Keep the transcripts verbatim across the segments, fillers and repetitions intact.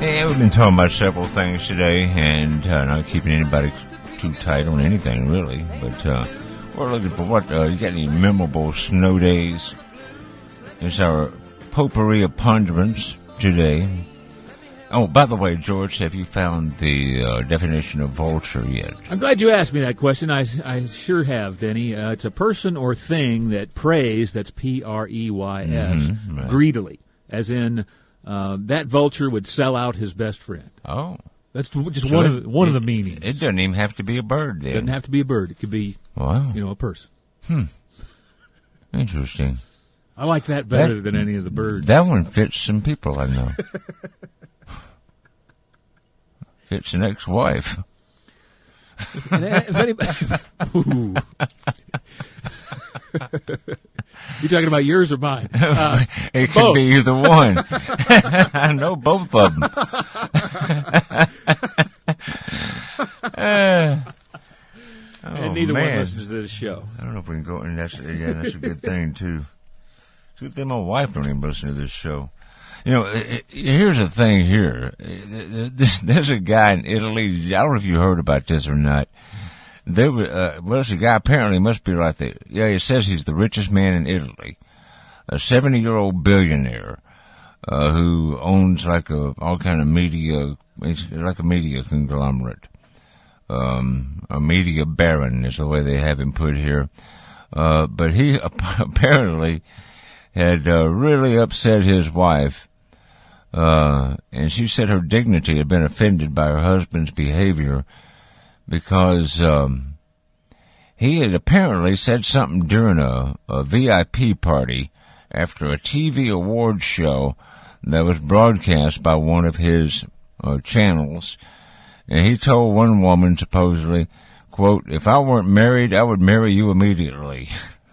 Yeah, we've been talking about several things today, and uh, not keeping anybody too tight on anything, really. But uh, we're looking for what, uh, you got any memorable snow days? It's our potpourri of ponderance today. Oh, by the way, George, have you found the uh, definition of vulture yet? I'm glad you asked me that question. I, I sure have, Denny. Uh, it's a person or thing that preys, that's P R E Y S, Mm-hmm, right. greedily, as in uh, that vulture would sell out his best friend. Oh. That's just So one, it, of the, one it, of the meanings. It doesn't even have to be a bird, then. It doesn't have to be a bird. It could be, wow. you know, a person. Hmm. Interesting. I like that better that, than any of the birds. That one fits some people I know. Fits an ex-wife. If anybody, ooh. You talking about yours or mine? Uh, it could both. be either one. I know both of them. uh, oh, and neither man. one listens to this show. I don't know if we can go, and that's, yeah, that's a good thing, too. It's a good thing my wife don't even listen to this show. You know, here's the thing here. There's a guy in Italy. I don't know if you heard about this or not. There was, uh, well, this guy apparently must be like the, yeah, he says he's the richest man in Italy. A seventy-year-old billionaire, uh, who owns like a, all kind of media, it's like a media conglomerate. Um, a media baron is the way they have him put here. Uh, but he apparently had, uh, really upset his wife. Uh, and she said her dignity had been offended by her husband's behavior because, um, he had apparently said something during a, a V I P party after a T V awards show that was broadcast by one of his, uh, channels. And he told one woman supposedly, quote, "If I weren't married, I would marry you immediately."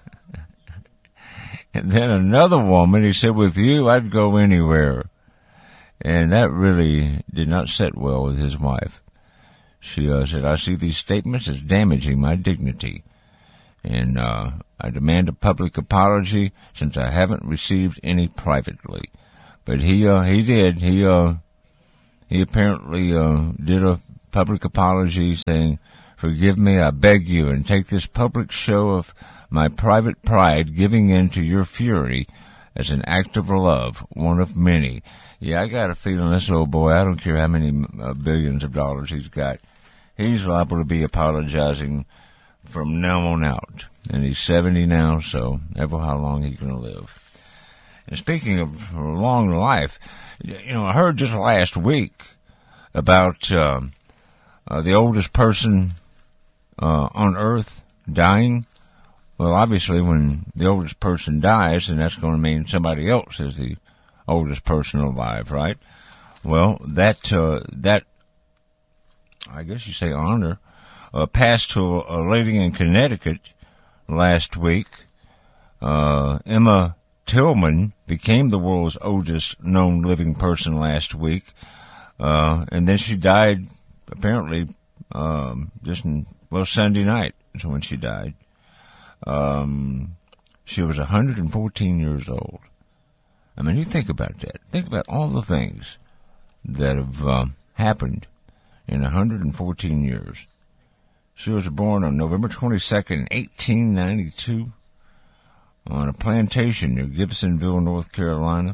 And then another woman, he said, "With you, I'd go anywhere." And that really did not sit well with his wife. She uh, said, "I see these statements as damaging my dignity. And uh, I demand a public apology since I haven't received any privately." But he uh, he did. He uh, he apparently uh, did a public apology saying, "Forgive me, I beg you, and take this public show of my private pride giving in to your fury as an act of love, one of many." Yeah, I got a feeling this little boy, I don't care how many uh, billions of dollars he's got, he's liable to be apologizing from now on out. And he's seventy now, so ever how long he's going to live. And speaking of long life, you know, I heard just last week about uh, uh, the oldest person uh, on Earth dying. Well, obviously, when the oldest person dies, then that's going to mean somebody else is the oldest person alive, right? Well, that, uh, that, I guess you say honor, uh, passed to a lady in Connecticut last week. Uh, Emma Tillman became the world's oldest known living person last week. Uh, and then she died, apparently, um, just in, well, Sunday night is when she died. Um, she was one hundred fourteen years old. I mean, you think about that. Think about all the things that have um, happened in one hundred fourteen years. She was born on November twenty-second, eighteen ninety-two, on a plantation near Gibsonville, North Carolina.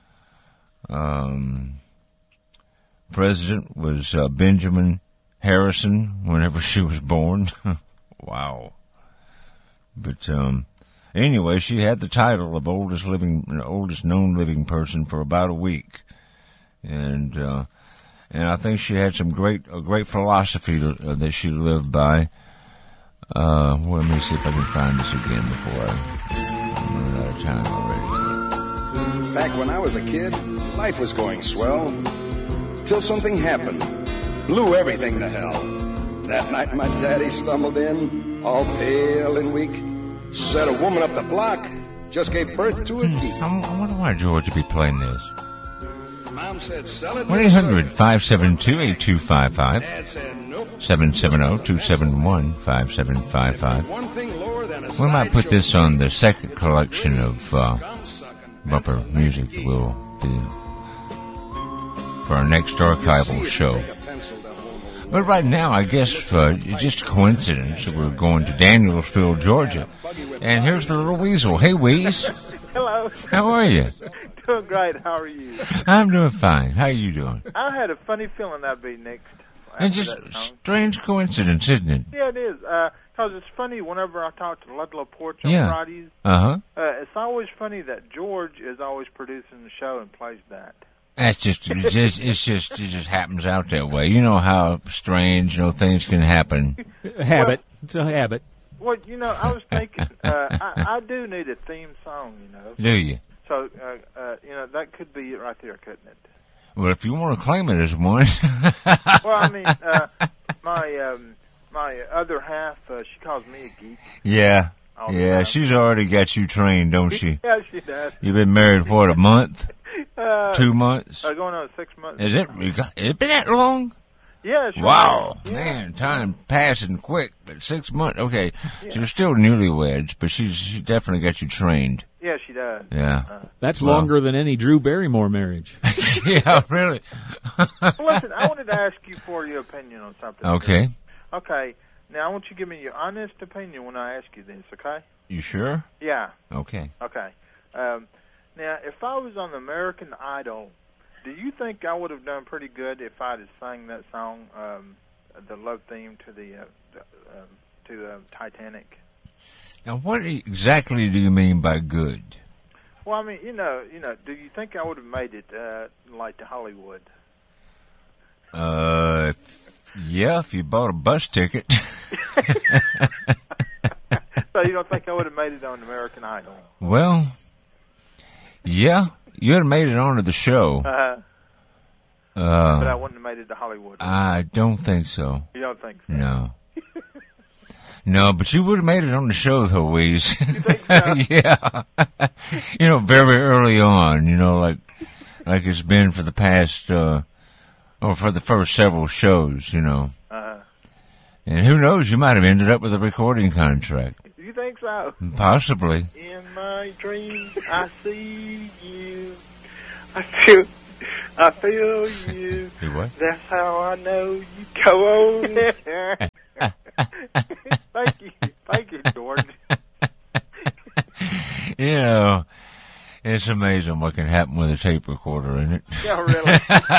Um, president was uh, Benjamin Harrison whenever she was born. Wow. But um, anyway, she had the title of oldest living, oldest known living person for about a week, and uh, and I think she had some great, a great philosophy to, uh, that she lived by. Uh, well, let me see if I can find this again before I, I'm running out of time already. Back when I was a kid, life was going swell, till something happened, blew everything to hell. That night my daddy stumbled in, all pale and weak, said a woman up the block just gave birth to a geek. I wonder why George would be playing this. Mom said, sell it. one eight hundred five seven two eight two five five. seven seven zero two seven one five seven five five. We might put this on the second collection of uh, bumper music we'll do. for our next archival show. But right now, I guess uh, it's just a coincidence that we're going to Danielsville, Georgia. And here's the little weasel. Hey, Weez. Hello. How are you? Doing great. How are you? I'm doing fine. How are you doing? I had a funny feeling that'd be next. It's just a strange coincidence, isn't it? Yeah, it is. Because uh, it's funny whenever I talk to Ludlow Porch on Yeah. Fridays. Uh-huh. Uh, it's always funny that George is always producing the show and plays that. That's just, it's just, it's just, it just happens out that way. You know how strange, you know, things can happen. Habit. It's a habit. Well, you know, I was thinking, uh, I, I do need a theme song, you know. Do you? So, uh, uh, you know, that could be it right there, couldn't it? Well, if you want to claim it as one. Well, I mean, uh, my um, my other half, uh, she calls me a geek. Yeah. all the Yeah, time. she's already got you trained, don't she? Yeah, she does. You've been married, what, a month? Uh, Two months? uh, going on six months. Is it, has it been that long? Yeah, sure. Wow, Yeah. man, time passing quick, but six months, okay. So you're still newlyweds, but she's, she definitely got you trained. Yeah, she does. Yeah. That's Well. longer than any Drew Barrymore marriage. Yeah, really. Well, listen, I wanted to ask you for your opinion on something. Okay. Okay. Now, I want you to give me your honest opinion when I ask you this, okay? You sure? Yeah. Okay. Okay. Um, now, if I was on American Idol, do you think I would have done pretty good if I'd have sang that song, um, the love theme to the, uh, the um, to uh, Titanic? Now, what exactly do you mean by good? Well, I mean, you know, you know, do you think I would have made it uh, like to Hollywood? Uh, if, yeah, if you bought a bus ticket. So you don't think I would have made it on American Idol? Well, yeah, you'd have made it onto the show. Uh, but I Uh, wouldn't have made it to Hollywood. I don't think so. You don't think so? No. No, but you would have made it on the show, though, Weez. so? Yeah. You know, very early on, you know, like, like it's been for the past, uh, or for the first several shows, you know. Uh, And who knows, you might have ended up with a recording contract. you think so? Possibly. In my dreams, I see you. I feel, I feel you. Do what? That's how I know you go on. Thank you, thank you, George. You know, it's amazing what can happen with a tape recorder, isn't it? Yeah, really.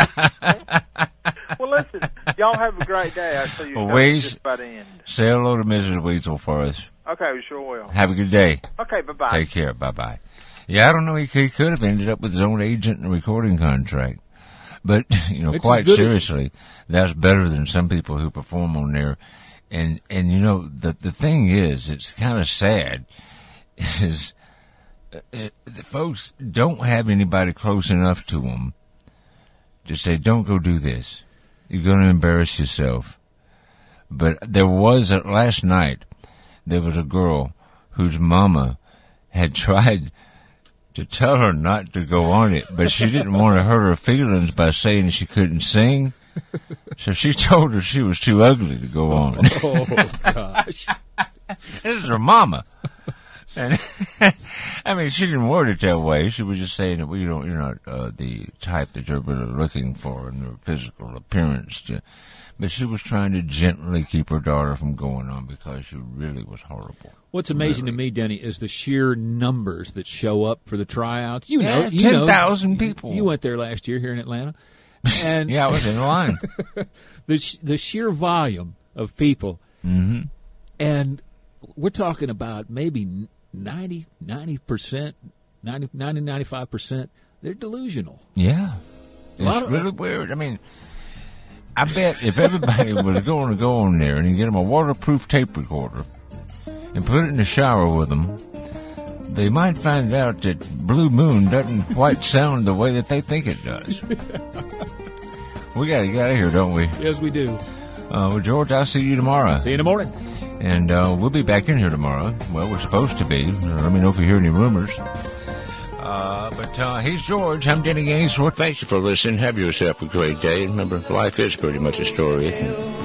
Well, listen, y'all have a great day. I see you Well, well, Waze- just about to end. Say hello to Missus Weasel for us. Okay, we sure will. Have a good day. Okay, bye-bye. Take care. Bye-bye. Yeah, I don't know. He, he could have ended up with his own agent and a recording contract. But, you know, It's quite as good as- seriously, that's better than some people who perform on there. And, and you know, the, the thing is, it's kind of sad, is uh, uh, the folks don't have anybody close enough to them to say, don't go do this. You're going to embarrass yourself. But there was, a, last night, there was a girl whose mama had tried to tell her not to go on it, but she didn't want to hurt her feelings by saying she couldn't sing. So she told her she was too ugly to go on. Oh, gosh. This is her mama. And I mean, she didn't word it that way. She was just saying that, well, you know, you're not uh, the type that you're really looking for in your physical appearance. To, but she was trying to gently keep her daughter from going on because she really was horrible. What's amazing to me, Denny, is the sheer numbers that show up for the tryouts. You know, Yeah, you know, ten thousand people. You went there last year here in Atlanta. And Yeah, I was in line. the sh- the sheer volume of people, Mm-hmm. and we're talking about maybe ninety percent, ninety, ninety, ninety-five percent, they're delusional. Yeah. A lot It's of- really weird. I mean, I bet if everybody was going to go on there and you get them a waterproof tape recorder and put it in the shower with them, they might find out that Blue Moon doesn't quite sound the way that they think it does. We got to get out of here, don't we? Yes, we do. Uh, well, George, I'll see you tomorrow. See you in the morning. And uh, we'll be back in here tomorrow. Well, we're supposed to be. Uh, let me know if you hear any rumors. Uh, but uh, he's George. I'm Denny Ainsworth. Thank you for listening. Have yourself a great day. Remember, life is pretty much a story, isn't it?